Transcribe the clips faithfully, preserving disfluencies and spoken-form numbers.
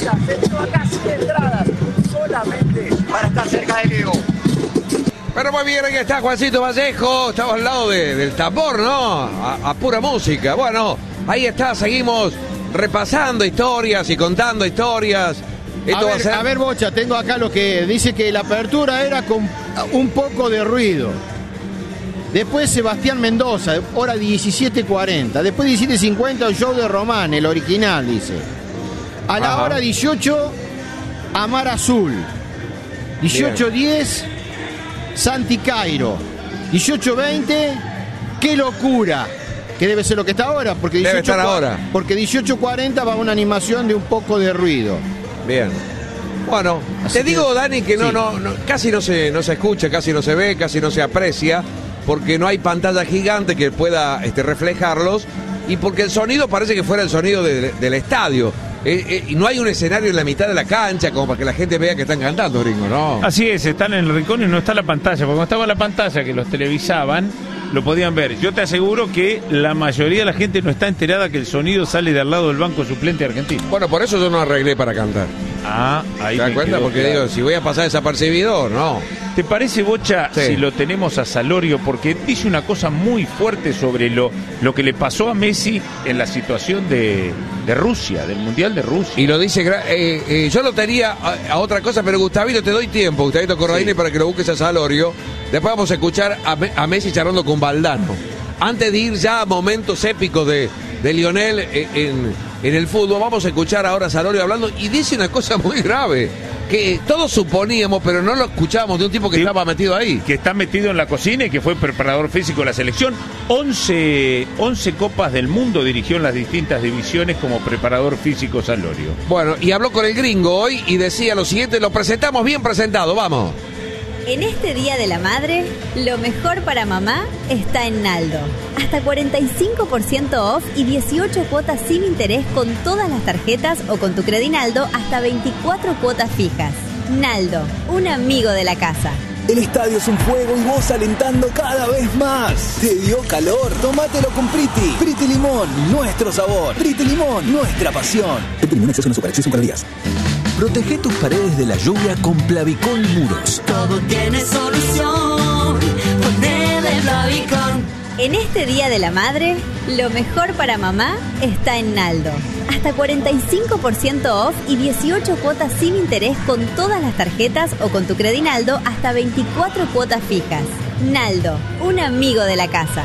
entradas, tengo acá cien entradas, solamente para estar cerca de Leo. Pero muy bien, aquí está Juancito Vallejo, estamos al lado de, del tambor, ¿no? A, a pura música. Bueno, ahí está, seguimos repasando historias y contando historias. Esto a, va ver, a, ser... a ver, Bocha, tengo acá lo que dice que la apertura era con un poco de ruido. Después Sebastián Mendoza, hora diecisiete cuarenta. Después diecisiete cincuenta, el show de Román, el original, dice. A la Ajá. hora dieciocho, Amar Azul. dieciocho diez, Santi Cairo. dieciocho veinte, Qué locura. Que debe ser lo que está ahora, porque debe estar ahora. Porque dieciocho cuarenta va una animación de un poco de ruido. Bien. Bueno, Así te que, digo, Dani, que no, sí. no, no, casi no se, no se escucha, casi no se ve, casi no se aprecia, porque no hay pantalla gigante que pueda este, reflejarlos, y porque el sonido parece que fuera el sonido de, de, del estadio. Eh, eh, y no hay un escenario en la mitad de la cancha como para que la gente vea que están cantando, gringo, ¿no? Así es, están en el rincón y no está la pantalla, porque cuando estaba la pantalla que los televisaban, lo podían ver. Yo te aseguro que la mayoría de la gente no está enterada que el sonido sale de al lado del banco suplente argentino. Bueno, por eso yo no arreglé para cantar. Ah, ahí ¿te das cuenta? Porque claro. digo, si voy a pasar desapercibido, no. ¿Te parece, Bocha, sí. si lo tenemos a Salorio? Porque dice una cosa muy fuerte sobre lo, lo que le pasó a Messi en la situación de, de Rusia, del Mundial de Rusia. Y lo dice, eh, eh, yo lo tenía a, a otra cosa, pero Gustavito, te doy tiempo, Gustavito Corradini, sí. para que lo busques a Salorio. Después vamos a escuchar a, a Messi charlando con Valdano. Antes de ir ya a momentos épicos de, de Lionel en, en, en el fútbol, vamos a escuchar ahora a Salorio hablando, y dice una cosa muy grave, que todos suponíamos, pero no lo escuchábamos, de un tipo que sí, estaba metido ahí. Que está metido en la cocina y que fue preparador físico de la selección. once, once copas del mundo dirigió en las distintas divisiones como preparador físico Salorio. Bueno, y habló con el gringo hoy y decía lo siguiente, lo presentamos bien presentado, vamos. En este Día de la Madre, lo mejor para mamá está en Naldo. Hasta cuarenta y cinco por ciento off y dieciocho cuotas sin interés con todas las tarjetas o con tu Credinaldo hasta veinticuatro cuotas fijas. Naldo, un amigo de la casa. El estadio es un fuego y vos alentando cada vez más. ¿Te dio calor? Tómatelo con Priti. Priti Limón, nuestro sabor. Priti Limón, nuestra pasión. Priti Limón, exceso en azúcar, exceso en calorías. Protege tus paredes de la lluvia con Plavicol Muros. Todo tiene solución. Ponele Plavicol. En este Día de la Madre, lo mejor para mamá está en Naldo. Hasta cuarenta y cinco por ciento off y dieciocho cuotas sin interés con todas las tarjetas o con tu Credinaldo hasta veinticuatro cuotas fijas. Naldo, un amigo de la casa.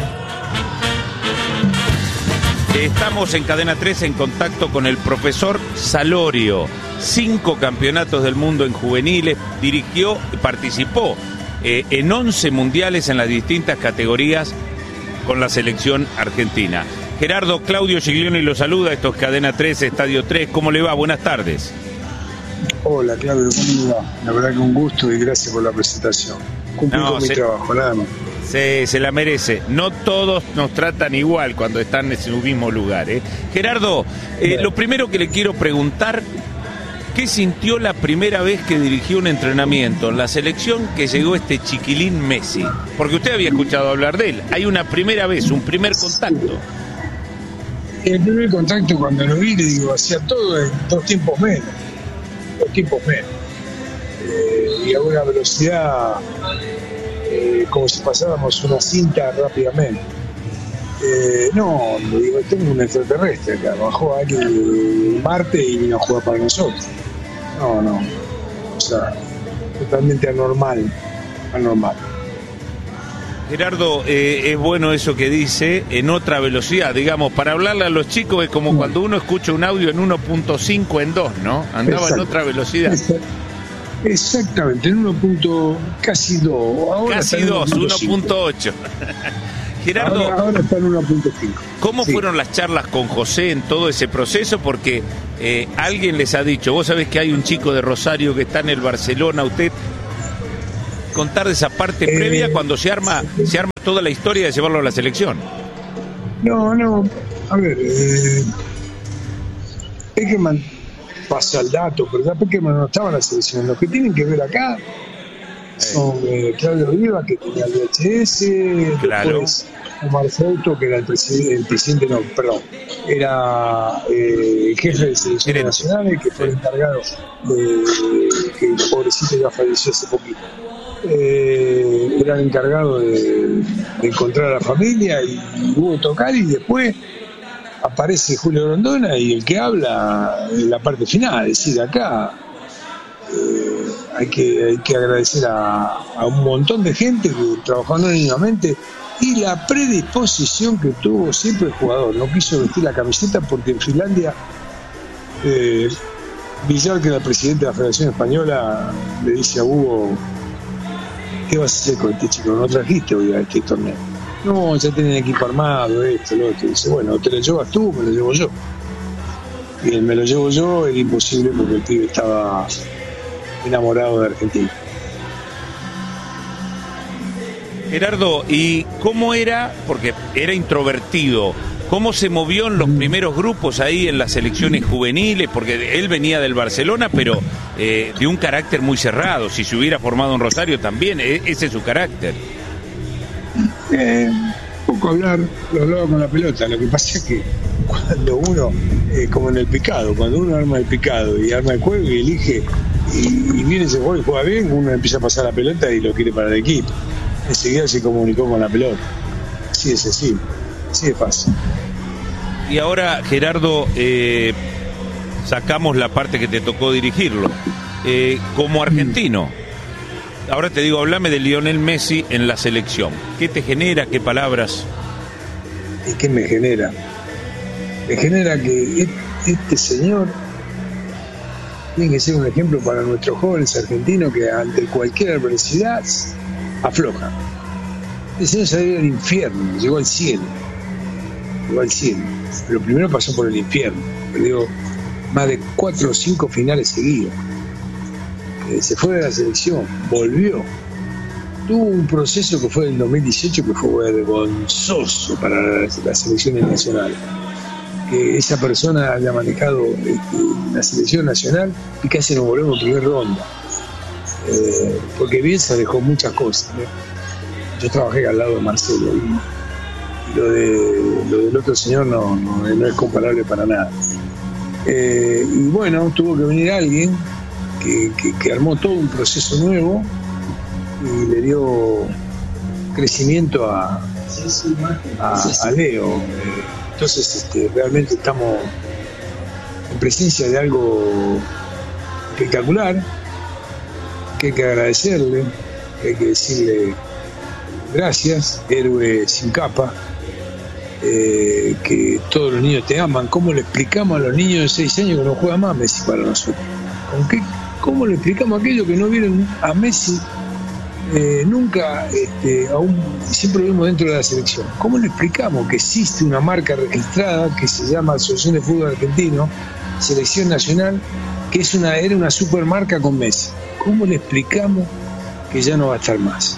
Estamos en Cadena tres en contacto con el profesor Salorio. Cinco campeonatos del mundo en juveniles, dirigió, participó eh, en once mundiales en las distintas categorías con la selección argentina. Gerardo Claudio Giglioni lo saluda, esto es Cadena tres, Estadio tres, ¿cómo le va? Buenas tardes. Hola Claudio, ¿cómo le va? La verdad que un gusto y gracias por la presentación. Cumplí no, con se, mi trabajo, nada más. Se, se la merece. No todos nos tratan igual cuando están en su mismo lugar, ¿eh? Gerardo, eh, lo primero que le quiero preguntar, ¿qué sintió la primera vez que dirigió un entrenamiento en la selección que llegó este chiquilín Messi? Porque usted había escuchado hablar de él. Hay una primera vez, un primer contacto. El primer contacto cuando lo vi, le digo, hacía todo en dos tiempos menos. Dos tiempos menos. Eh, y a una velocidad eh, como si pasáramos una cinta rápidamente. Eh, no, le digo, tengo un extraterrestre acá, bajó alguien de Marte y vino a jugar para nosotros. No, no, o sea, totalmente anormal, anormal. Gerardo, eh, es bueno eso que dice, en otra velocidad, digamos, para hablarle a los chicos es como no. cuando uno escucha un audio en uno punto cinco en dos, ¿no? Andaba Exacto. en otra velocidad. Exacto. Exactamente, en uno. Casi dos. Casi dos, uno punto ocho. Gerardo, ahora, ahora está en uno punto cinco. ¿Cómo sí. fueron las charlas con José en todo ese proceso? Porque eh, alguien les ha dicho, vos sabés que hay un chico de Rosario que está en el Barcelona, usted contar de esa parte eh, previa cuando se arma se arma toda la historia de llevarlo a la selección. No, no, a ver, eh, Peckerman pasa el dato, pero ya Peckerman no estaba en la selección. Los que tienen que ver acá Son eh, Claudio Viva, que tenía el V H S, Claro. después Omar Fouto, que era el presidente, el presidente no, perdón, era eh, el jefe de selecciones Gerente. nacionales, que fue el encargado de que el pobrecito ya falleció hace poquito. Eh, era el encargado de, de encontrar a la familia y Hugo Tocali, y después aparece Julio Grondona y el que habla en la parte final, es decir, acá eh, hay, que, hay que agradecer a, a un montón de gente que trabajó anónimamente y la predisposición que tuvo siempre el jugador. No quiso vestir la camiseta porque en Finlandia eh, Villar, que era el presidente de la Federación Española, le dice a Hugo: ¿qué vas a hacer con este chico? ¿No trajiste hoy a este torneo? No, ya tienen equipo armado, esto, lo otro. Y dice: bueno, te lo llevas tú, me lo llevo yo. Y el me lo llevo yo era imposible porque el pibe estaba enamorado de Argentina. Gerardo, ¿y cómo era? Porque era introvertido. ¿Cómo se movió en los primeros grupos ahí en las selecciones juveniles? Porque él venía del Barcelona, pero eh, de un carácter muy cerrado. Si se hubiera formado en Rosario también, e- ese es su carácter. Eh, poco hablar, lo hablaba con la pelota. Lo que pasa es que cuando uno, eh, como en el picado, cuando uno arma el picado y arma el juego y elige, y, y viene ese juego y juega bien, uno empieza a pasar la pelota y lo quiere para el equipo. Enseguida se comunicó con la pelota. Así es así, así es fácil. Y ahora, Gerardo, eh, sacamos la parte que te tocó dirigirlo. Eh, como argentino, ahora te digo, hablame de Lionel Messi en la selección. ¿Qué te genera? ¿Qué palabras? ¿Y qué me genera? Me genera que este señor tiene que ser un ejemplo para nuestros jóvenes argentinos que ante cualquier adversidad aflojan. El señor salió del infierno, llegó al cielo. Llegó al cielo. Pero primero pasó por el infierno. Perdió más de cuatro o cinco finales seguidos. Eh, se fue de la selección, volvió. Tuvo un proceso que fue en el dos mil dieciocho que fue vergonzoso para las, las selecciones nacionales. Que esa persona haya manejado este, la selección nacional y casi nos volvemos en primera ronda. Eh, porque Bielsa dejó muchas cosas, ¿no? Yo trabajé al lado de Marcelo y, y lo, de, lo del otro señor no, no, no es comparable para nada. Eh, y bueno, tuvo que venir alguien que, que, que armó todo un proceso nuevo y le dio crecimiento a, a, a Leo. Entonces este, realmente estamos en presencia de algo espectacular, que hay que agradecerle, que hay que decirle gracias, héroe sin capa, eh, que todos los niños te aman. ¿Cómo le explicamos a los niños de seis años que no juega más Messi para nosotros? ¿Con qué, ¿Cómo le explicamos a aquellos que no vieron a Messi eh, nunca, este, aún siempre lo vimos dentro de la selección? ¿Cómo le explicamos que existe una marca registrada que se llama Asociación de Fútbol Argentino, Selección Nacional, que es una, era una supermarca con Messi? ¿Cómo le explicamos que ya no va a estar más?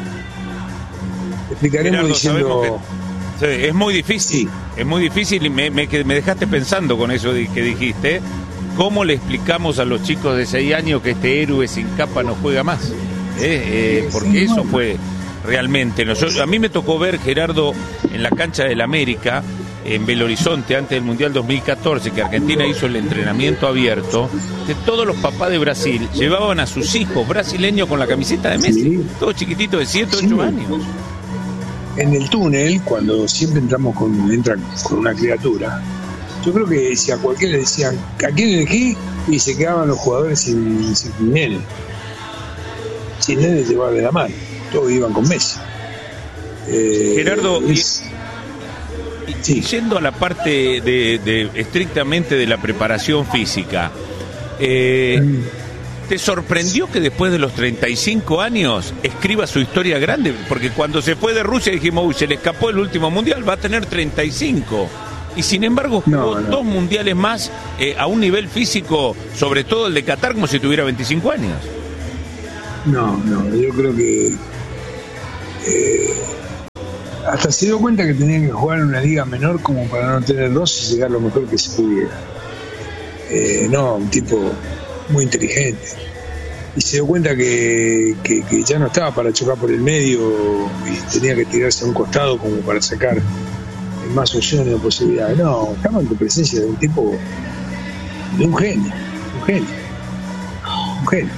Le explicaremos Gerardo, diciendo... Que, sí, es muy difícil, Sí. es muy difícil y me, me, que me dejaste pensando con eso de, que dijiste. ¿Cómo le explicamos a los chicos de seis años que este héroe sin capa no juega más? ¿Eh? Eh, porque eso fue realmente... Nosotros, a mí me tocó ver, Gerardo, en la cancha del América, en Belo Horizonte, antes del Mundial dos mil catorce, que Argentina hizo el entrenamiento abierto, que todos los papás de Brasil llevaban a sus hijos brasileños con la camiseta de Messi, Sí. todos chiquititos de siete, Sí. ocho años. En el túnel, cuando siempre entramos con, entra con una criatura, yo creo que si a cualquiera le decían ¿a quién elegí? Y se quedaban los jugadores sin, sin nene. Sin nene llevaba de la mano. Todos iban con Messi. Eh, Gerardo, es- Y yendo a la parte de, de estrictamente de la preparación física, eh, ¿te sorprendió que después de los treinta y cinco años escriba su historia grande? Porque cuando se fue de Rusia dijimos, uy, se le escapó el último mundial, va a tener treinta y cinco. Y sin embargo jugó No, no. dos mundiales más eh, a un nivel físico, sobre todo el de Qatar, como si tuviera veinticinco años. No, no, yo creo que eh, hasta se dio cuenta que tenía que jugar en una liga menor como para no tener dos y llegar lo mejor que se pudiera. Eh, no, un tipo muy inteligente, y se dio cuenta que, que, que ya no estaba para chocar por el medio y tenía que tirarse a un costado como para sacar más opciones o posibilidades. No, estamos en presencia de un tipo, de un genio, un genio, un genio.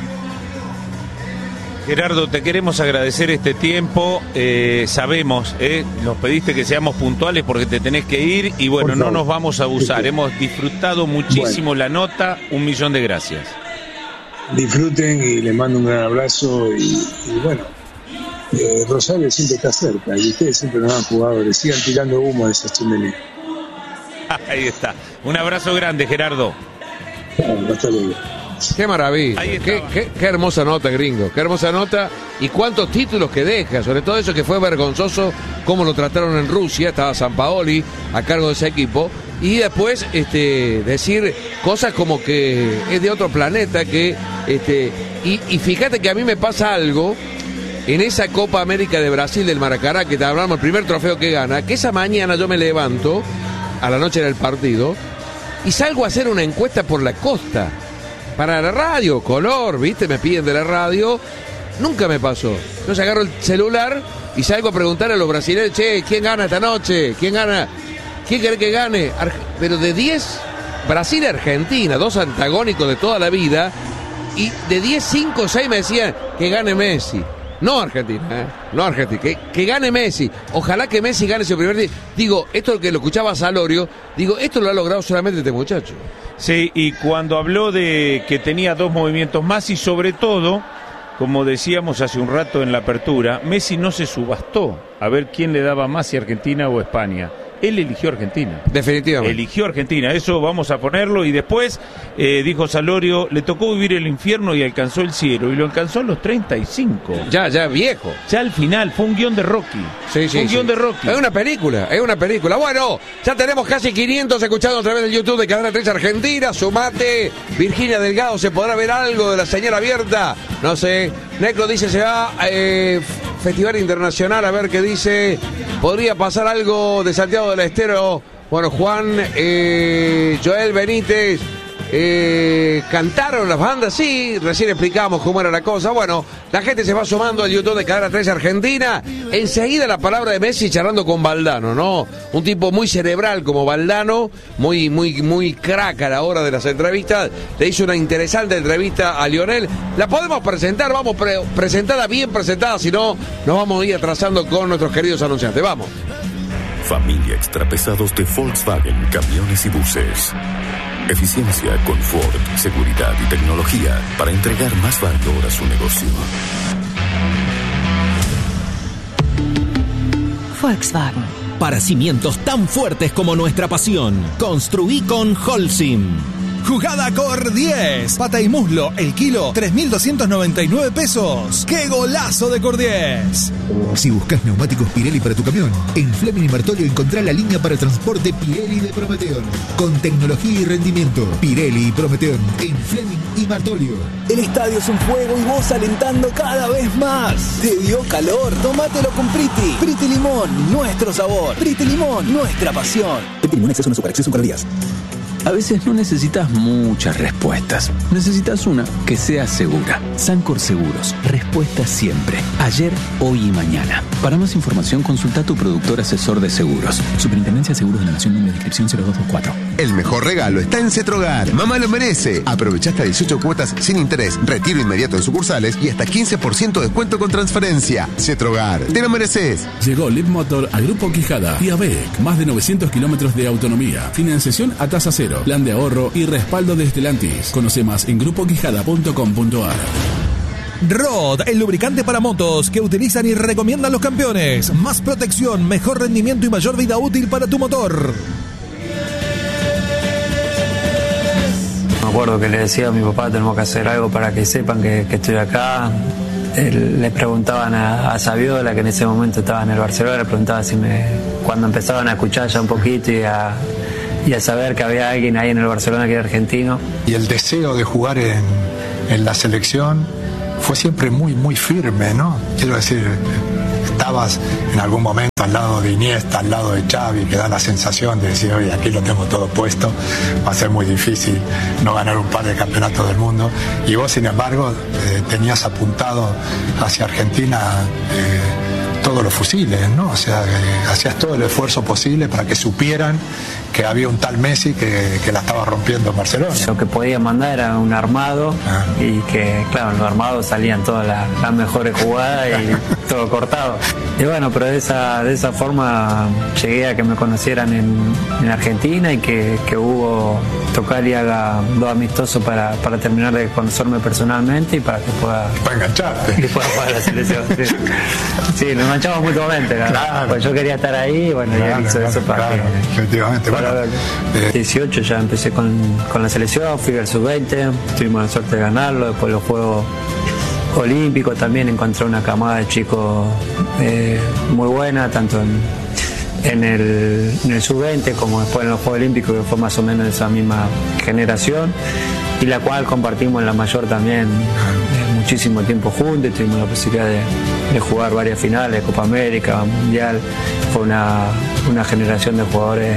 Gerardo, te queremos agradecer este tiempo. Eh, sabemos, eh, nos pediste que seamos puntuales porque te tenés que ir y bueno, no nos vamos a abusar. Hemos disfrutado muchísimo bueno. la nota. Un millón de gracias. Disfruten y les mando un gran abrazo y, y bueno, eh, Rosario siempre está cerca y ustedes siempre nos dan jugadores. Sigan tirando humo de esas chimeneas. Ahí está. Un abrazo grande, Gerardo. Bueno, hasta luego. Qué maravilla, qué, qué, qué hermosa nota, gringo, qué hermosa nota y cuántos títulos que deja, sobre todo eso que fue vergonzoso, cómo lo trataron en Rusia, estaba Sampaoli a cargo de ese equipo, y después este, decir cosas como que es de otro planeta, que este, y, y fíjate que a mí me pasa algo en esa Copa América de Brasil del Maracaná, que te hablamos, el primer trofeo que gana, que esa mañana yo me levanto, a la noche del partido, y salgo a hacer una encuesta por la costa. Para la radio, color, ¿viste? Me piden de la radio. Nunca me pasó. Entonces agarro el celular y salgo a preguntar a los brasileños, che, ¿quién gana esta noche? ¿Quién gana? ¿Quién quiere que gane? Arge- Pero de diez, Brasil y Argentina, dos antagónicos de toda la vida, y de diez, cinco o seis me decían que gane Messi. No Argentina, ¿eh? No Argentina, que, que gane Messi. Ojalá que Messi gane su primer día. Digo, esto que lo escuchaba Salorio, digo, esto lo ha logrado solamente este muchacho. Sí, y cuando habló de que tenía dos movimientos más y sobre todo, como decíamos hace un rato en la apertura, Messi no se subastó a ver quién le daba más, si Argentina o España. Él eligió Argentina. Definitivamente. Eligió Argentina, eso vamos a ponerlo. Y después, eh, dijo Salorio, le tocó vivir el infierno y alcanzó el cielo. Y lo alcanzó a los treinta y cinco. Ya, ya, viejo. Ya al final, fue un guión de Rocky. Sí, sí, un sí. guión de Rocky. Es una película, es una película. Bueno, ya tenemos casi quinientos escuchados a través del YouTube de Cadena tres Argentina. Sumate, Virginia Delgado, ¿se podrá ver algo de la señal abierta? No sé. Necro dice, se va a eh, Festival Internacional, a ver qué dice. Podría pasar algo de Santiago del Estero. Bueno, Juan, eh, Joel Benítez, eh, cantaron las bandas, sí, recién explicamos cómo era la cosa. Bueno, la gente se va sumando al YouTube de Cadena tres Argentina. Enseguida la palabra de Messi charlando con Valdano, ¿no? Un tipo muy cerebral como Valdano, muy, muy, muy crack a la hora de las entrevistas. Le hizo una interesante entrevista a Lionel. La podemos presentar, vamos, pre- presentada, bien presentada, si no, nos vamos a ir atrasando con nuestros queridos anunciantes. Vamos. Familia Extrapesados de Volkswagen, camiones y buses. Eficiencia, confort, seguridad y tecnología para entregar más valor a su negocio. Volkswagen. Para cimientos tan fuertes como nuestra pasión, construí con Holcim. Jugada Cor diez. Pata y muslo, el kilo, tres mil doscientos noventa y nueve pesos. ¡Qué golazo de Cor diez! Si buscas neumáticos Pirelli para tu camión, en Fleming y Martolio encontrá la línea para transporte Pirelli de Prometeon. Con tecnología y rendimiento. Pirelli y Prometeon en Fleming y Martolio. El estadio es un juego y vos alentando cada vez más. ¿Te dio calor? Tómatelo con Priti. Priti Limón, nuestro sabor. Priti Limón, nuestra pasión. Priti Limón, exceso no azúcar, exceso en calorías. A veces no necesitas muchas respuestas. Necesitas una que sea segura. Sancor Seguros. Respuesta siempre. Ayer, hoy y mañana. Para más información, consulta a tu productor asesor de seguros. Superintendencia de Seguros de la Nación, número de inscripción cero dos dos cuatro. El mejor regalo está en Cetrogar. Mamá lo merece. Aprovecha hasta dieciocho cuotas sin interés, retiro inmediato en sucursales y hasta quince por ciento de descuento con transferencia. Cetrogar. Te lo mereces. Llegó Leapmotor a Grupo Quijada y a B E C. Más de novecientos kilómetros de autonomía. Financiación a tasa cero. Plan de ahorro y respaldo de Stellantis. Conoce más en grupo quijada punto com punto a r. Rod, el lubricante para motos que utilizan y recomiendan los campeones. Más protección, mejor rendimiento y mayor vida útil para tu motor. Me acuerdo que le decía a mi papá, tenemos que hacer algo para que sepan que, que estoy acá. Él, le preguntaban a, a Saviola, que en ese momento estaba en el Barcelona, le preguntaba si me, cuando empezaban a escuchar ya un poquito y a... y a saber que había alguien ahí en el Barcelona que era argentino. Y el deseo de jugar en, en la selección fue siempre muy, muy firme, ¿no? Quiero decir, estabas en algún momento al lado de Iniesta, al lado de Xavi, que da la sensación de decir, oye, aquí lo tengo todo puesto, va a ser muy difícil no ganar un par de campeonatos del mundo. Y vos, sin embargo, eh, tenías apuntado hacia Argentina eh, todos los fusiles, ¿no? O sea, eh, hacías todo el esfuerzo posible para que supieran que había un tal Messi que, que la estaba rompiendo en Barcelona. Lo que podía mandar era un armado ah. y que, claro, en los armados salían todas las, las mejores jugadas y todo cortado. Y bueno, pero de esa, de esa forma llegué a que me conocieran en, en Argentina y que, que Hugo Tocali haga dos amistosos para, para terminar de conocerme personalmente y para que pueda... Para engancharte. Y pueda jugar la selección. Sí, sí nos enganchamos mutuamente, claro. Claro. Pues yo quería estar ahí y bueno, claro, ya hizo claro, eso para claro, que... Efectivamente, bueno. Eh, dieciocho ya empecé con, con la selección, fui al sub veinte, tuvimos la suerte de ganarlo, después los Juegos Olímpicos también encontré una camada de chicos eh, muy buena, tanto en, en el, en el sub veinte como después en los Juegos Olímpicos, que fue más o menos de esa misma generación, y la cual compartimos en la mayor también eh, muchísimo tiempo juntos, tuvimos la posibilidad de, de jugar varias finales, Copa América, Mundial, fue una, una generación de jugadores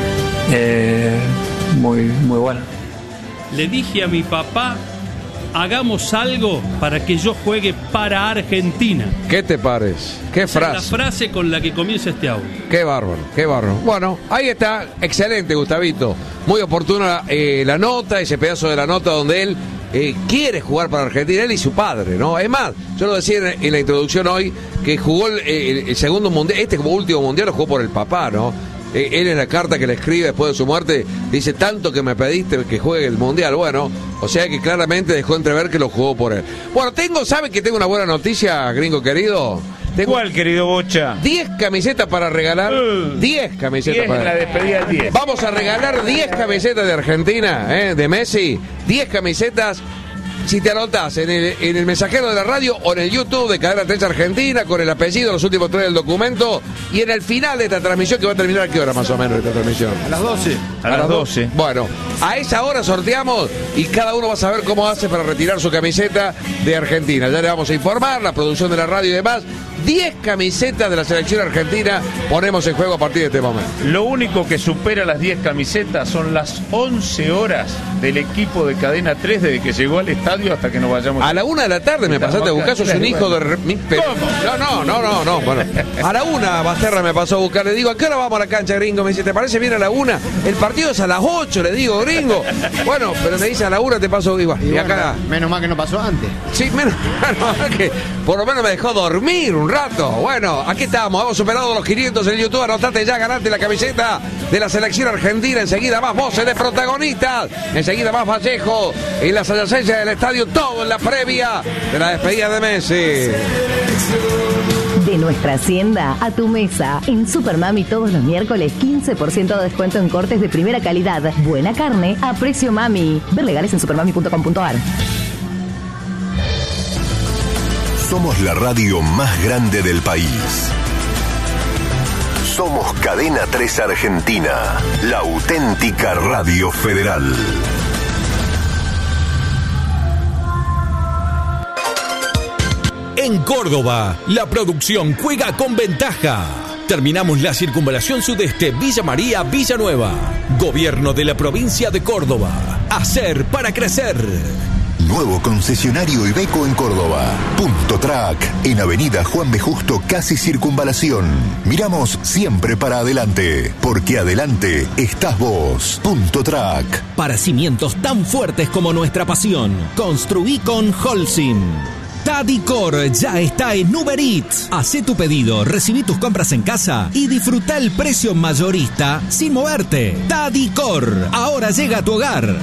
Eh, muy, muy bueno. Le dije a mi papá, hagamos algo para que yo juegue para Argentina. ¿Qué te parece? ¿Qué Esa frase? es la frase con la que comienza este audio. Qué bárbaro, qué bárbaro. Bueno, ahí está, excelente, Gustavito. Muy oportuna eh, la nota, ese pedazo de la nota donde él eh, quiere jugar para Argentina, él y su padre, ¿no? Es más, yo lo decía en, en la introducción hoy, que jugó el, el, el segundo mundial, este como último mundial lo jugó por el papá, ¿no? Él en la carta que le escribe después de su muerte dice, tanto que me pediste que juegue el Mundial. Bueno, o sea que claramente dejó entrever que lo jugó por él. Bueno, tengo, ¿saben que tengo una buena noticia, gringo querido? Tengo ¿Cuál, querido Bocha? diez camisetas para regalar. diez uh, camisetas diez para en la despedida del diez. Vamos a regalar diez camisetas de Argentina, ¿eh? De Messi. diez camisetas. Si te anotás en el, en el mensajero de la radio o en el YouTube de Cadena tres Argentina con el apellido, los últimos tres del documento, y en el final de esta transmisión, que va a terminar a qué hora más o menos esta transmisión. A las doce. A, a las doce. Bueno, a esa hora sorteamos y cada uno va a saber cómo hace para retirar su camiseta de Argentina. Ya le vamos a informar, la producción de la radio y demás. diez camisetas de la selección argentina ponemos en juego a partir de este momento. Lo único que supera las diez camisetas son las once horas del equipo de Cadena tres desde que llegó al estadio hasta que nos vayamos. A la una de la tarde me pasaste a buscar, sos un hijo de... Mi... No, no, no, no, no. Bueno, a la una Basterra me pasó a buscar, le digo, ¿a qué hora vamos a la cancha, gringo? Me dice, ¿te parece bien a la una? El partido es a las ocho, le digo, gringo. Bueno, pero me dice, a la una te paso igual. Y, y bueno, acá... menos mal que no pasó antes. Sí, menos mal que por lo menos me dejó dormir un rato. Bueno, aquí estamos, hemos superado los quinientos en YouTube. Anotate ya, ganate la camiseta de la selección argentina. Enseguida más voces de protagonistas. Enseguida más Vallejo en las adyacencias del estadio. Todo en la previa de la despedida de Messi. De nuestra hacienda a tu mesa. En Supermami todos los miércoles quince por ciento de descuento en cortes de primera calidad. Buena carne a precio mami. Ver legales en supermami punto com punto a r. Somos la radio más grande del país. Somos Cadena tres Argentina, la auténtica radio federal. En Córdoba, la producción juega con ventaja. Terminamos la circunvalación sudeste Villa María, Villanueva. Gobierno de la provincia de Córdoba. Hacer para crecer. Nuevo concesionario Iveco en Córdoba. Punto Track, en Avenida Juan B. Justo, casi Circunvalación. Miramos siempre para adelante, porque adelante estás vos. Punto Track. Para cimientos tan fuertes como nuestra pasión, construí con Holcim. Tadicor ya está en Uber Eats. Hacé tu pedido, recibí tus compras en casa y disfruta el precio mayorista sin moverte. Tadicor, ahora llega a tu hogar.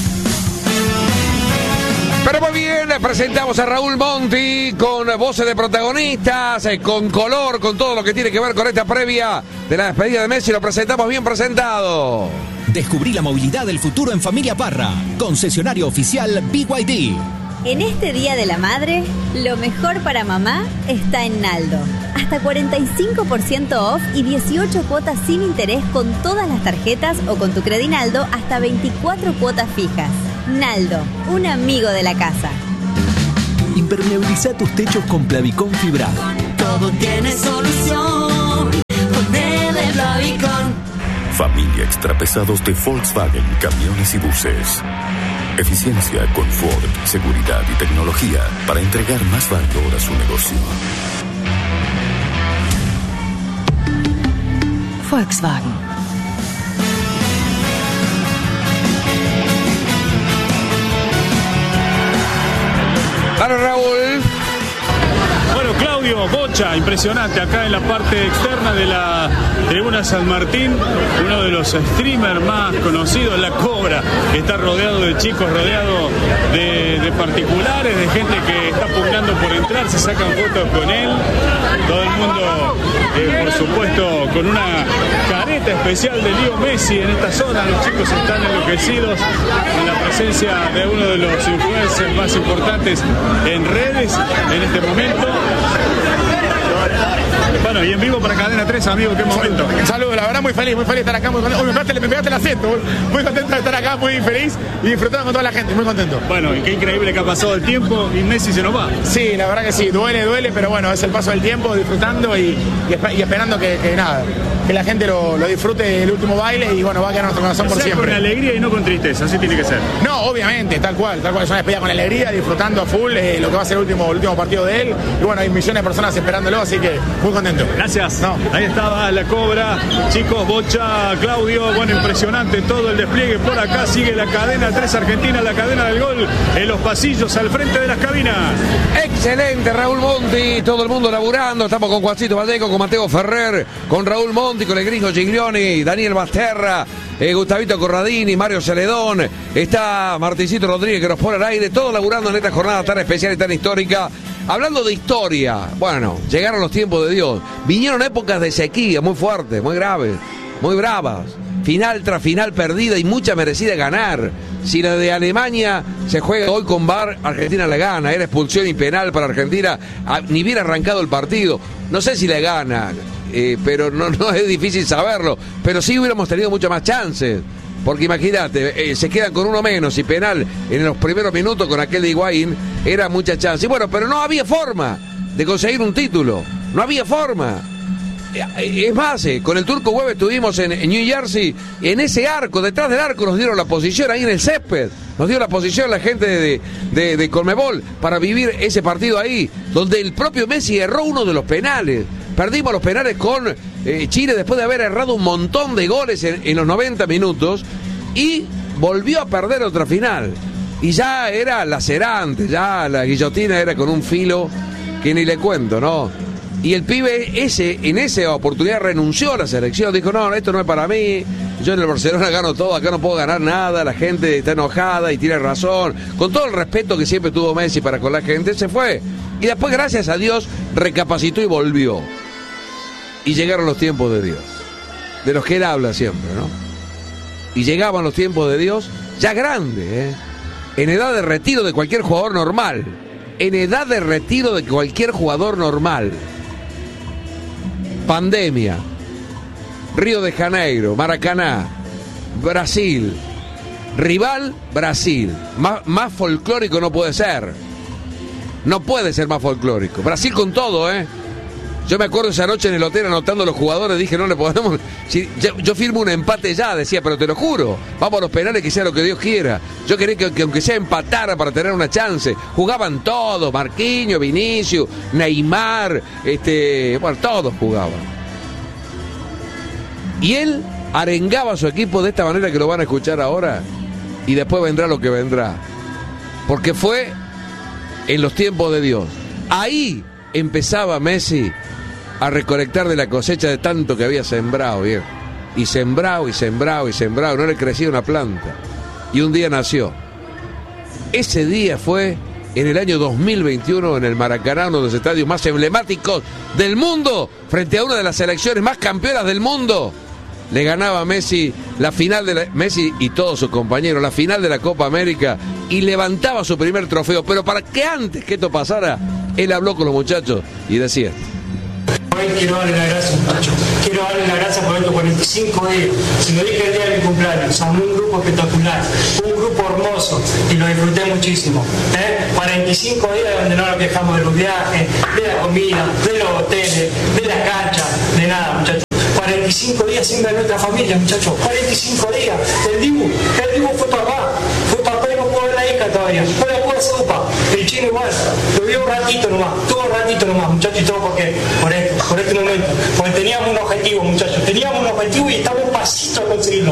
Pero muy bien, les presentamos a Raúl Monti con voces de protagonistas, con color, con todo lo que tiene que ver con esta previa de la despedida de Messi. Lo presentamos bien presentado. Descubrí la movilidad del futuro en Familia Parra, concesionario oficial B Y D. En este Día de la Madre, lo mejor para mamá está en Naldo. Hasta cuarenta y cinco por ciento off y dieciocho cuotas sin interés con todas las tarjetas o con tu Credinaldo hasta veinticuatro cuotas fijas. Naldo, un amigo de la casa. Impermeabiliza tus techos con Plavicón fibrado. Todo tiene solución con E de Plavicón. Familia Extrapesados de Volkswagen Camiones y Buses. Eficiencia, confort, seguridad y tecnología para entregar más valor a su negocio. Volkswagen. Claro, Raúl. Bueno, Claudio Bocha, impresionante acá en la parte externa de la tribuna San Martín, uno de los streamers más conocidos, La Cobra, que está rodeado de chicos, rodeado de, de particulares, de gente que está pugnando por entrar, se sacan fotos con él, todo el mundo, eh, por supuesto, con una careta especial de Leo Messi en esta zona. Los chicos están enloquecidos en la presencia de uno de los influencers más importantes en redes en este momento. Bueno, y en vivo para Cadena tres, amigo, qué momento. Saludos, la verdad muy feliz, muy feliz de estar acá, muy contento. Uy, me pegaste, me pegaste el acento, muy contento de estar acá, muy feliz y disfrutando con toda la gente, muy contento. Bueno, y qué increíble que ha pasado el tiempo y Messi se nos va. Sí, la verdad que sí, duele, duele, pero bueno, es el paso del tiempo, disfrutando y, y, y esperando que, que nada, que la gente lo, lo disfrute el último baile y bueno, va a quedar en nuestro corazón por siempre. Con alegría y no con tristeza, así tiene que ser. No, obviamente, tal cual, tal cual, es una despedida con alegría, disfrutando a full eh, lo que va a ser el último, el último partido de él y bueno, hay millones de personas esperándolo, así que muy contento. Gracias. No. Ahí estaba La Cobra, chicos, Bocha, Claudio, bueno, impresionante todo el despliegue por acá, sigue la cadena tres Argentina, la cadena del gol en los pasillos al frente de las cabinas. Excelente, Raúl Monti, todo el mundo laburando, estamos con Juancito Vallejo, con Mateo Ferrer, con Raúl Monti, con el gringo Giglioni, Daniel Basterra, eh, Gustavito Corradini, Mario Celedón, está Martincito Rodríguez que nos pone al aire, todos laburando en esta jornada tan especial y tan histórica. Hablando de historia, bueno, llegaron los tiempos de Dios. Vinieron épocas de sequía muy fuertes, muy graves, muy bravas. Final tras final perdida y mucha merecida ganar. Si la de Alemania se juega hoy con V A R, Argentina la gana. Era expulsión y penal para Argentina, ni bien arrancado el partido. No sé si la gana, eh, pero no, no es difícil saberlo. Pero sí hubiéramos tenido muchas más chances. Porque imagínate, eh, se quedan con uno menos y penal en los primeros minutos con aquel de Higuaín, era mucha chance. Y bueno, pero no había forma de conseguir un título, no había forma. Es más, eh, con el Turco Hueve estuvimos en, en New Jersey, en ese arco, detrás del arco nos dieron la posición ahí en el césped, nos dio la posición la gente de, de, de Conmebol para vivir ese partido ahí, donde el propio Messi erró uno de los penales. Perdimos los penales con eh, Chile después de haber errado un montón de goles en, en los noventa minutos y volvió a perder otra final. Y ya era lacerante, ya la guillotina era con un filo que ni le cuento, ¿no? Y el pibe ese, en esa oportunidad renunció a la selección, dijo, no, esto no es para mí, yo en el Barcelona gano todo, acá no puedo ganar nada, la gente está enojada y tiene razón. Con todo el respeto que siempre tuvo Messi para con la gente, se fue. Y después, gracias a Dios, recapacitó y volvió. Y llegaron los tiempos de Dios, de los que él habla siempre, ¿no? Y llegaban los tiempos de Dios ya grande, ¿eh? En edad de retiro de cualquier jugador normal. En edad de retiro de cualquier jugador normal. Pandemia. Río de Janeiro, Maracaná, Brasil. Rival, Brasil. Más, más folclórico no puede ser. No puede ser más folclórico. Brasil con todo, ¿eh? Yo me acuerdo esa noche en el hotel anotando a los jugadores, dije, no le podemos... Si, yo, yo firmo un empate ya, decía, pero te lo juro, vamos a los penales, que sea lo que Dios quiera. Yo quería que, que aunque sea empatara para tener una chance. Jugaban todos, Marquinhos, Vinicius, Neymar, este, bueno, todos jugaban. Y él arengaba a su equipo de esta manera que lo van a escuchar ahora, y después vendrá lo que vendrá. Porque fue en los tiempos de Dios. Ahí empezaba Messi a recolectar de la cosecha de tanto que había sembrado, viejo. Y sembrado, y sembrado, y sembrado. No le crecía una planta. Y un día nació. Ese día fue en el año dos mil veintiuno en el Maracaná, uno de los estadios más emblemáticos del mundo, frente a una de las selecciones más campeonas del mundo. Le ganaba a Messi la final de la, Messi y todos sus compañeros, la final de la Copa América, y levantaba su primer trofeo. Pero para que antes que esto pasara, él habló con los muchachos y decía: hoy quiero darle las gracias, muchachos. Quiero darle las gracias por estos cuarenta y cinco días. Si lo dije el día de mi cumpleaños, son un grupo espectacular, un grupo hermoso, y lo disfruté muchísimo. ¿eh? cuarenta cuarenta y cinco días donde no nos quejamos de los viajes, de la comida, de los hoteles, de la cancha, de nada, muchachos. cuarenta y cinco días sin ver a nuestra familia, muchachos. cuarenta y cinco días. El Dibu, el Dibu fue papá. Fue papá y no pudo ver la hija todavía. No la pudo hacer papá. El chino igual. Lo vio un ratito nomás. Tuvo un ratito nomás, muchachos. Y todo porque, por esto, por este momento. Porque teníamos un objetivo, muchachos. Teníamos un objetivo y estamos un pasito a conseguirlo.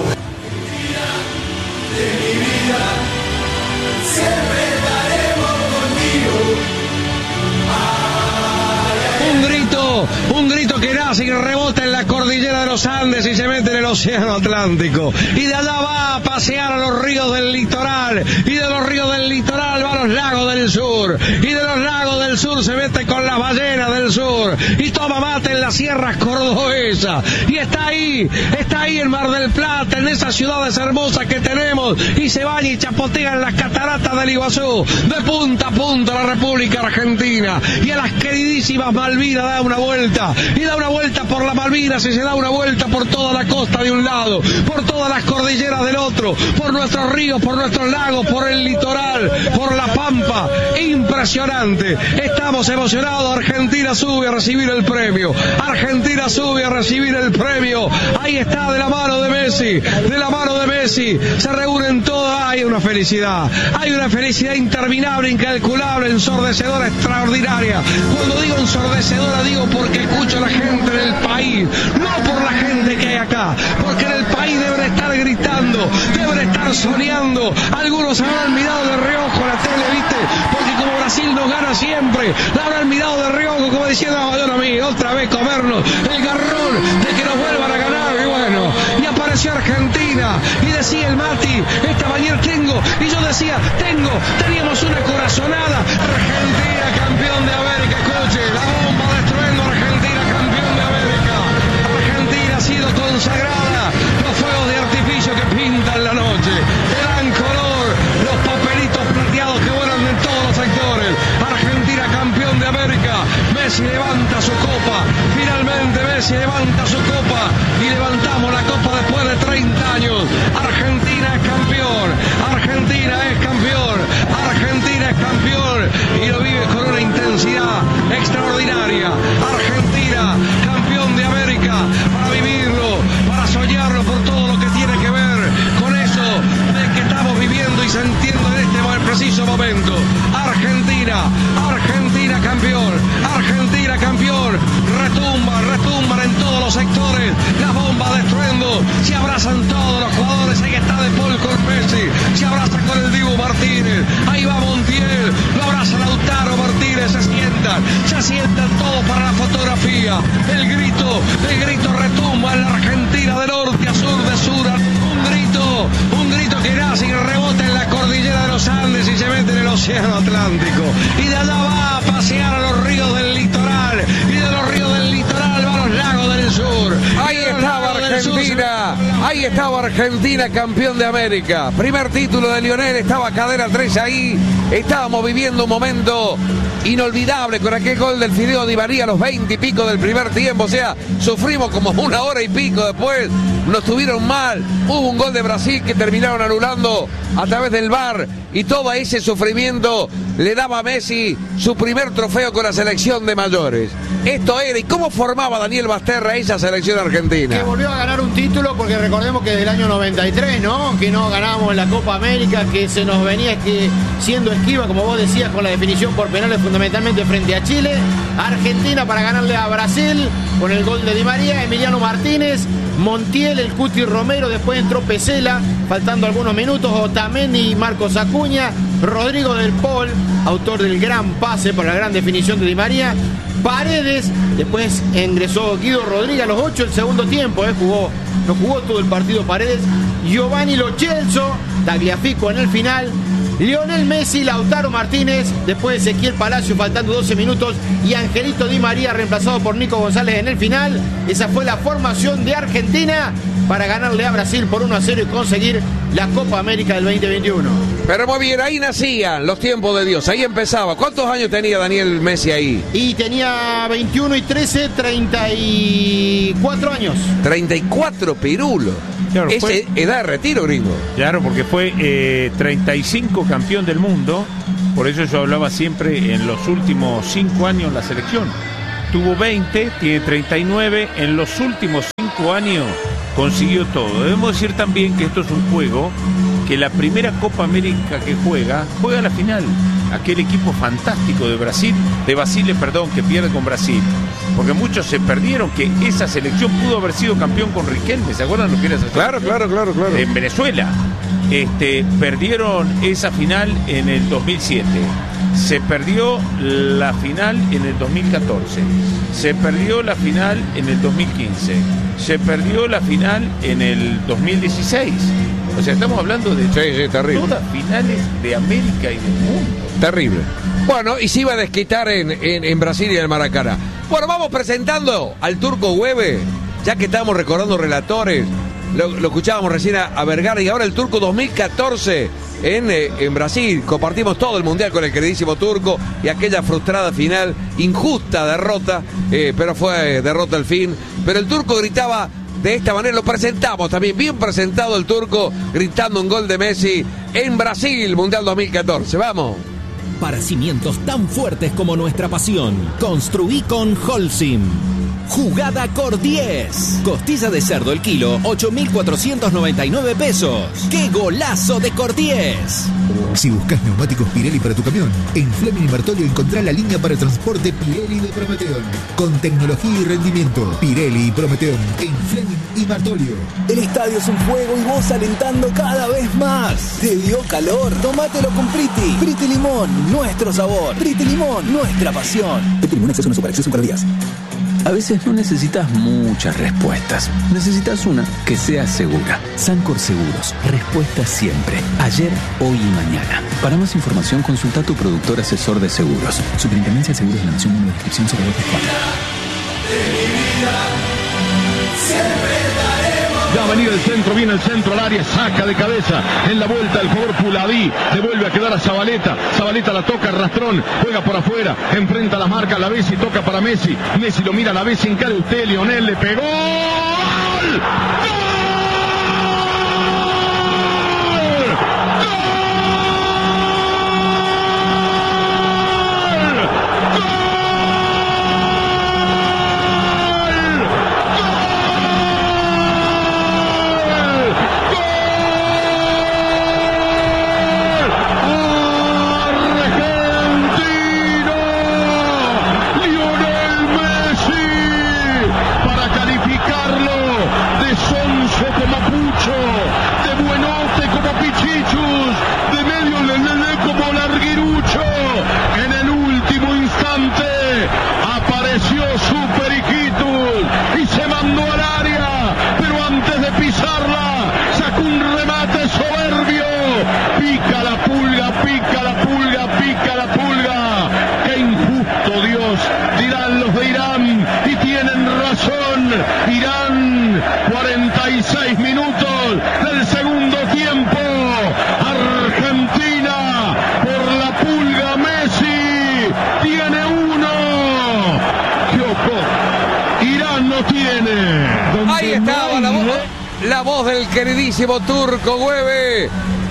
Un grito, un grito que nace y rebota en la cordillera de los Andes y se mete en el océano Atlántico. Y de allá va a pasear a los ríos del litoral. Y de los ríos del litoral va a los lagos del sur. Y de los lagos del sur se mete con las ballenas del sur. Y toma mate en las sierras cordobesas. Y está ahí, está ahí en Mar del Plata, en esas ciudades hermosas que tenemos. Y se baña y chapotea en las cataratas del Iguazú. De punta a punta la República Argentina. Y a las queridísimas Malvinas da una vuelta. Y da una vuelta por las Malvinas y se da una vuelta por toda la costa de un lado. Por todas las cordilleras del otro. Por nuestros ríos, por nuestros lagos, por el litoral, por la Pampa. Impresionante. Estamos emocionados. Argentina sube a recibir el premio. Argentina sube a recibir el premio. Ahí está, de la mano de Messi. De la mano de Messi. Se reúnen todas. Hay una felicidad. Hay una felicidad interminable, incalculable, ensordecedora, extraordinaria. Cuando digo ensordecedora, digo porque escucho a la gente del país. No por la gente que hay acá. Porque en el país deben estar gritando. Deben estar soñando. Algunos habrán mirado de reojo la tele, ¿viste? Porque como Brasil nos gana siempre, la habrán mirado de reojo como diciendo, no, yo no, a mí, otra vez comernos el garrón de que nos vuelvan a ganar. Y bueno, y apareció Argentina y decía el Mati, esta mañana tengo, y yo decía, tengo, teníamos una corazonada. Argentina campeón de América, escuche, la bomba destruyendo Argentina campeón de América. Argentina ha sido consagrada, los fuegos de artificio que pintan la noche, le dan color, los papelitos plateados que vuelan en todos los sectores. Argentina campeón de América. Messi levanta su copa, finalmente Messi levanta su copa y levantamos la copa después de treinta años. Argentina es campeón, Argentina es campeón, Argentina es campeón y lo vive con una intensidad extraordinaria. Argentina, campeón de América, para vivirlo, para soñarlo por todo lo que tiene que ver con eso de que estamos viviendo y sintiendo en este preciso momento. Argentina, Argentina campeón, Argentina campeón, retumba, retumban en todos los sectores, las bombas de estruendo, se abrazan todos los jugadores, ahí está De Paul con Messi, se abraza con el Dibu Martínez, ahí va Montiel, lo abraza Lautaro Martínez, se sientan, se sientan todos para la fotografía, el grito, el grito retumba en la Argentina de norte a sur, de sur a un grito, un grito que nace y rebota en la cordillera de los Andes y se mete en el océano Atlántico. Y de allá va a pasear a los ríos del litoral. Y de los ríos del litoral va a los lagos del sur. Ahí estaba Argentina. Ahí estaba Argentina, campeón de América. Primer título de Lionel. Estaba cadena tres ahí. Estábamos viviendo un momento inolvidable con aquel gol del Fideo Di María a los veinte y pico del primer tiempo. O sea, sufrimos como una hora y pico después. Nos tuvieron mal. Hubo un gol de Brasil que terminaron anulando a través del V A R. Y todo ese sufrimiento le daba a Messi su primer trofeo con la selección de mayores. Esto era. ¿Y cómo formaba Daniel Basterra esa selección argentina? Que volvió a ganar un título, porque recordemos que del año noventa y tres, ¿no? Que no ganamos en la Copa América, que se nos venía que siendo esquiva, como vos decías, con la definición por penales fundamentalmente frente a Chile. Argentina para ganarle a Brasil con el gol de Di María, Emiliano Martínez, Montiel, el Cuti Romero, después entró Pesela, faltando algunos minutos, Otamendi y Marcos Acuña, Rodrigo del Pol, autor del gran pase por la gran definición de Di María, Paredes, después ingresó Guido Rodríguez a los ocho del segundo tiempo, eh, jugó, no jugó todo el partido Paredes, Giovanni Lo Celso, Tagliafico en el final, Lionel Messi, Lautaro Martínez, después Ezequiel Palacio faltando doce minutos y Angelito Di María reemplazado por Nico González en el final. Esa fue la formación de Argentina para ganarle a Brasil por uno a cero y conseguir la Copa América del veinte veintiuno. Pero muy bien, ahí nacían los tiempos de Dios, ahí empezaba. ¿Cuántos años tenía Daniel Messi ahí? Y tenía veintiuno y trece, treinta y cuatro años. treinta y cuatro, pirulo. Claro, es fue, edad de retiro, gringo. Claro, porque fue eh, treinta y cinco campeón del mundo Por eso yo hablaba siempre en los últimos cinco años la selección. Tuvo veinte, tiene treinta y nueve, en los últimos cinco años consiguió todo. Debemos decir también que esto es un juego que la primera Copa América que juega, juega a la final. Aquel equipo fantástico de Brasil, de Basile, perdón, que pierde con Brasil. Porque muchos se perdieron que esa selección pudo haber sido campeón con Riquelme. ¿Se acuerdan lo que era esa selección? Claro, claro, claro, claro. En Venezuela. Este, perdieron esa final en el dos mil siete. Se perdió la final en el dos mil catorce. Se perdió la final en el dos mil quince. Se perdió la final en el dos mil dieciséis. O sea, estamos hablando de sí, sí, terrible. todas finales de América y del mundo. Terrible. Bueno, y se iba a desquitar en, en, en Brasil y en el Maracaná. Bueno, vamos presentando al Turco Güeve, ya que estamos recordando relatores. Lo, lo escuchábamos recién a, a Vergara, y ahora el Turco dos mil catorce en, eh, en Brasil. Compartimos todo el mundial con el queridísimo Turco y aquella frustrada final, injusta derrota, eh, pero fue eh, derrota al fin. Pero el Turco gritaba de esta manera, lo presentamos también, bien presentado el Turco, gritando un gol de Messi en Brasil, Mundial dos mil catorce. Vamos. Para cimientos tan fuertes como nuestra pasión, construí con Holcim. Jugada Cor diez. Costilla de cerdo el kilo, ocho mil cuatrocientos noventa y nueve pesos. ¡Qué golazo de Cor diez! Si buscas neumáticos Pirelli para tu camión, en Fleming y Martolio encontrá la línea para transporte Pirelli de Prometeon. Con tecnología y rendimiento, Pirelli y Prometeon en Fleming y Martolio. El estadio es un juego y vos alentando cada vez más. ¿Te dio calor? Tómatelo con Priti. Priti Limón, nuestro sabor. Priti Limón, nuestra pasión. Priti Limón, exceso no supera, exceso en calorías. A veces no necesitas muchas respuestas. Necesitas una que sea segura. Sancor Seguros. Respuesta siempre. Ayer, hoy y mañana. Para más información, consulta a tu productor asesor de seguros. Superintendencia de Seguros de la Nación. Número de inscripción cero dos cuatro. Ya va a venir el centro, viene el centro al área, saca de cabeza en la vuelta el jugador Puladí, devuelve a quedar a Zabaleta, Zabaleta la toca, Rastrón, juega por afuera, enfrenta la marca, la Bessi, toca para Messi, Messi lo mira, la Bessi encara usted, Lionel le pegó, ¡gol! Ahí estaba la voz, la voz del queridísimo Turco Güeve.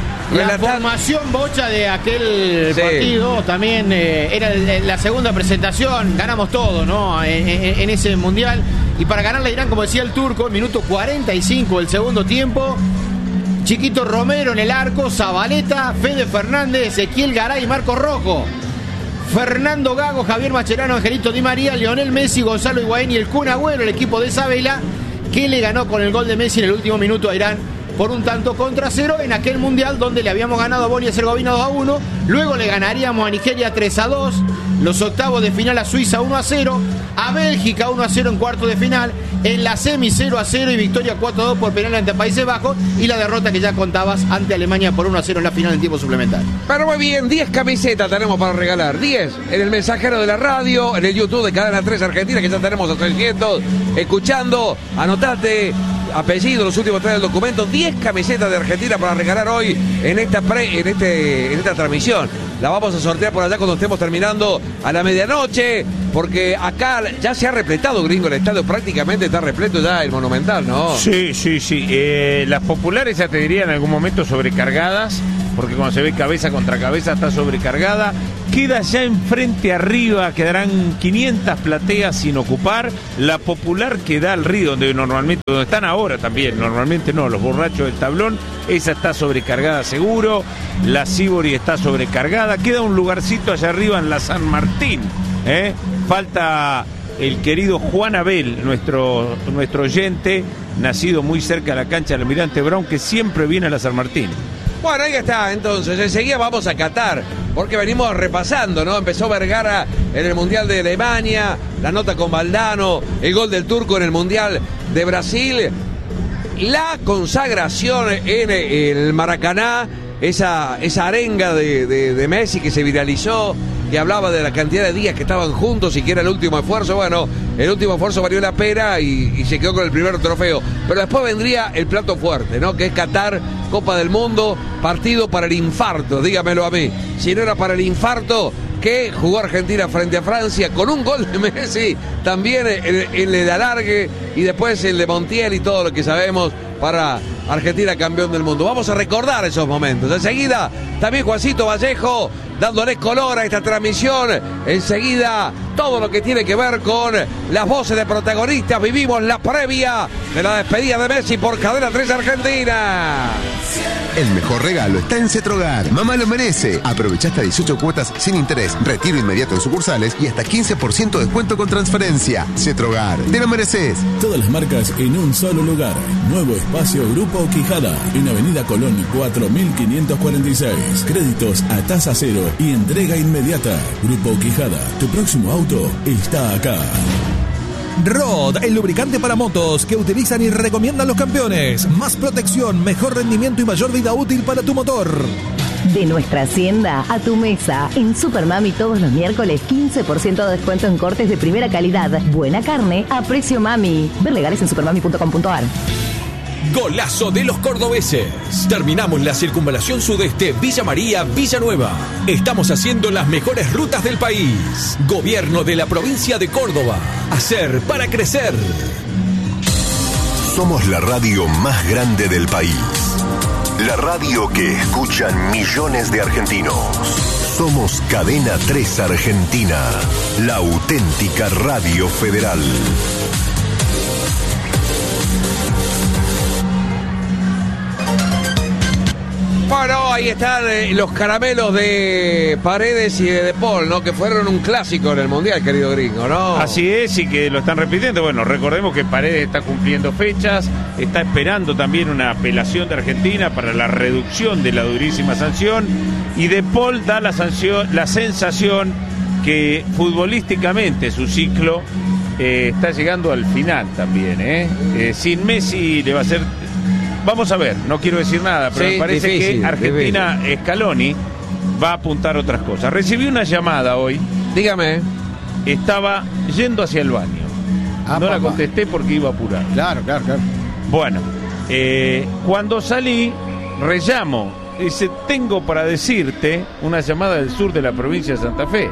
La formación bocha de aquel sí. partido también eh, era el, la segunda presentación, ganamos todo, ¿no? En, en, en ese mundial. Y para ganarle a Irán, como decía el Turco, el minuto cuarenta y cinco del segundo tiempo, Chiquito Romero en el arco, Zabaleta, Fede Fernández, Ezequiel Garay y Marcos Rojo. Fernando Gago, Javier Mascherano, Angelito Di María, Lionel Messi, Gonzalo Higuaín y el Kun Agüero, el equipo de Isabela, que le ganó con el gol de Messi en el último minuto a Irán por un tanto contra cero en aquel mundial donde le habíamos ganado a Bosnia y Herzegovina dos a uno, luego le ganaríamos a Nigeria tres a dos, los octavos de final a Suiza uno a cero, a Bélgica uno a cero en cuartos de final, en la semi cero a cero y victoria cuatro a dos por penal ante Países Bajos, y la derrota que ya contabas ante Alemania por uno a cero en la final en tiempo suplementario. Pero muy bien, diez camisetas tenemos para regalar, diez en el mensajero de la radio, en el YouTube de Cadena tres Argentina, que ya tenemos a trescientos escuchando, anotate apellido, los últimos tres del documento, diez camisetas de Argentina para regalar hoy en esta pre, en este en esta transmisión. La vamos a sortear por allá cuando estemos terminando a la medianoche, porque acá ya se ha repletado, gringo, el estadio prácticamente está repleto ya el Monumental, ¿no? Sí, sí, sí. Eh, las populares ya te diría en algún momento sobrecargadas, porque cuando se ve cabeza contra cabeza está sobrecargada. Queda ya enfrente arriba, quedarán quinientas plateas sin ocupar. La Popular que da al río, donde normalmente, donde están ahora también, normalmente no, los borrachos del tablón, esa está sobrecargada seguro. La Sibori está sobrecargada. Queda un lugarcito allá arriba en la San Martín, ¿eh? Falta el querido Juan Abel, nuestro, nuestro oyente, nacido muy cerca de la cancha del Almirante Brown, que siempre viene a la San Martín. Bueno, ahí está, entonces, enseguida vamos a Qatar, porque venimos repasando, ¿no? Empezó Vergara en el Mundial de Alemania, la nota con Valdano, el gol del turco en el Mundial de Brasil, la consagración en el Maracaná, esa, esa arenga de, de, de Messi que se viralizó, que hablaba de la cantidad de días que estaban juntos y que era el último esfuerzo. Bueno, el último esfuerzo valió la pena y, y se quedó con el primer trofeo. Pero después vendría el plato fuerte, ¿no? Que es Qatar, Copa del Mundo, partido para el infarto, dígamelo a mí. Si no era para el infarto, que jugó Argentina frente a Francia con un gol de Messi, también el, el de alargue y después el de Montiel y todo lo que sabemos para Argentina campeón del mundo. Vamos a recordar esos momentos. Enseguida, también Juancito Vallejo dándole color a esta transmisión. Enseguida, todo lo que tiene que ver con las voces de protagonistas. Vivimos la previa de la despedida de Messi por Cadena tres Argentina. El mejor regalo está en Cetrogar. Mamá lo merece. Aprovecha hasta dieciocho cuotas sin interés, retiro inmediato en sucursales y hasta quince por ciento de descuento con transferencia. Cetrogar, te lo mereces. Todas las marcas en un solo lugar. Nuevo espacio Grupo Quijada en Avenida Colón cuatro mil quinientos cuarenta y seis. Créditos a tasa cero y entrega inmediata. Grupo Quijada, tu próximo auto está acá. Rod, el lubricante para motos que utilizan y recomiendan los campeones. Más protección, mejor rendimiento y mayor vida útil para tu motor. De nuestra hacienda a tu mesa. En Supermami todos los miércoles quince por ciento de descuento en cortes de primera calidad. Buena carne a precio mami. Ver legales en supermami punto com punto a r. Golazo de los cordobeses. Terminamos la circunvalación sudeste Villa María, Villanueva. Estamos haciendo las mejores rutas del país. Gobierno de la provincia de Córdoba. Hacer para crecer. Somos la radio más grande del país. La radio que escuchan millones de argentinos. Somos Cadena tres Argentina. La auténtica radio federal. Bueno, ahí están eh, los caramelos de Paredes y de De Paul, ¿no? Que fueron un clásico en el Mundial, querido gringo, ¿no? Así es, y que lo están repitiendo. Bueno, recordemos que Paredes está cumpliendo fechas, está esperando también una apelación de Argentina para la reducción de la durísima sanción, y De Paul da la sanción, la sensación que futbolísticamente su ciclo eh, está llegando al final también, ¿eh? Eh, sin Messi le va a ser... Vamos a ver, no quiero decir nada, pero Sí, me parece difícil, que Argentina, difícil. Scaloni, va a apuntar otras cosas. Recibí una llamada hoy. Dígame. Estaba yendo hacia el baño. Ah, no la papá. contesté porque iba a apurar. Claro, claro, claro. Bueno, eh, cuando salí, rellamo. Dice, tengo para decirte una llamada del sur de la provincia de Santa Fe,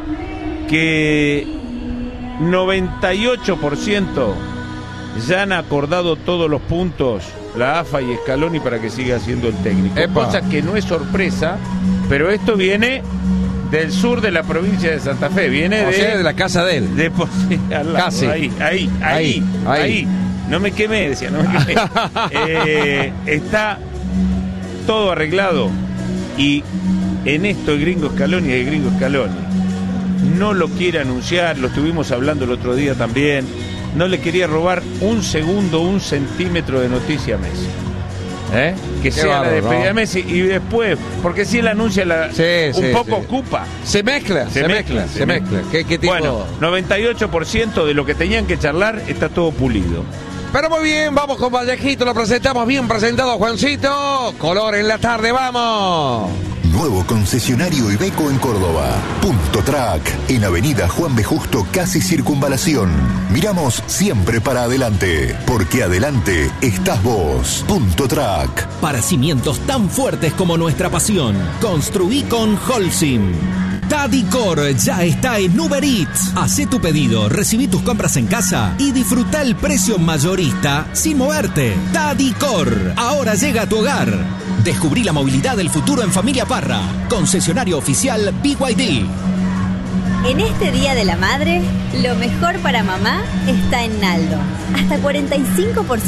que noventa y ocho por ciento ya han acordado todos los puntos la A F A y Scaloni para que siga siendo el técnico. Epa. Cosa que no es sorpresa, pero esto viene del sur de la provincia de Santa Fe, viene O de, sea, de la casa de él. de al lado, Casi. ahí, ahí, ahí, Ahí, ahí, ahí. No me quemé, decía, no me quemé. Eh, está todo arreglado, y en esto el gringo Scaloni es el gringo Scaloni. No lo quiere anunciar, lo estuvimos hablando el otro día también. No le quería robar un segundo, un centímetro de noticia a Messi. ¿Eh? Que Qué sea bárbaro, la despedida ¿no? de Messi, y después, porque si él anuncia la, Sí, un sí, poco sí. ocupa. Se mezcla, se, mezcla, se mezcla. ¿Qué, qué tipo? Bueno, noventa y ocho por ciento de lo que tenían que charlar está todo pulido. Pero muy bien, vamos con Vallejito, lo presentamos bien presentado, Juancito. Color en la tarde, vamos. Nuevo concesionario Iveco en Córdoba. Punto Track, en Avenida Juan B. Justo, casi Circunvalación. Miramos siempre para adelante, porque adelante estás vos. Punto Track. Para cimientos tan fuertes como nuestra pasión, construí con Holcim. Tadicor ya está en Uber Eats. Hacé tu pedido, recibí tus compras en casa y disfruta el precio mayorista sin moverte. Tadicor, ahora llega a tu hogar. Descubrí la movilidad del futuro en Familia Parra. Concesionario oficial B Y D. En este Día de la Madre, lo mejor para mamá está en Naldo. Hasta cuarenta y cinco por ciento